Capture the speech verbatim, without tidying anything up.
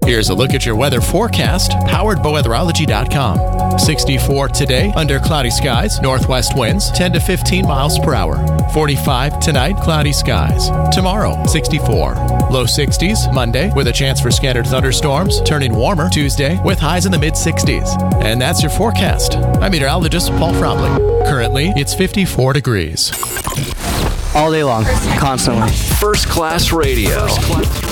Here's a look at your weather forecast, powered by weatherology dot com. sixty-four today, under cloudy skies, northwest winds ten to fifteen miles per hour. forty-five tonight, cloudy skies. Tomorrow, sixty-four. Low sixties Monday, with a chance for scattered thunderstorms, turning warmer Tuesday with highs in the mid sixties. And that's your forecast. I'm meteorologist Paul Fromley. Currently, it's fifty-four degrees. All day long, constantly. First Class Radio.